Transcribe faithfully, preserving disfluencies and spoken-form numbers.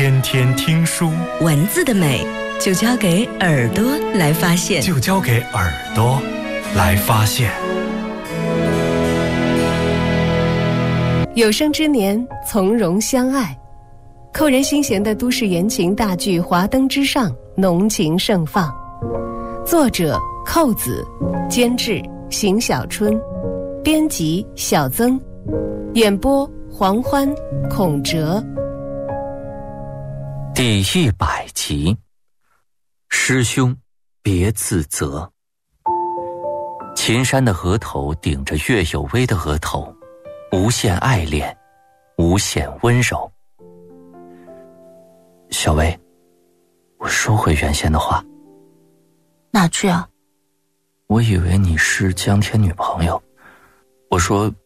天天听书， 文字的美就交给耳朵来发现， 就交给耳朵来发现。 有生之年，从容相爱。扣人心弦的都市言情大剧《华灯之上》浓情盛放，作者寇子，监制邢小春，编辑小曾，演播黄欢、孔哲。 第一百集，师兄别自责。秦山的额头顶着岳有薇的额头，无限爱恋，无限温柔。小薇，我收回原先的话。 哪句啊？ 我以为你是江天女朋友，我说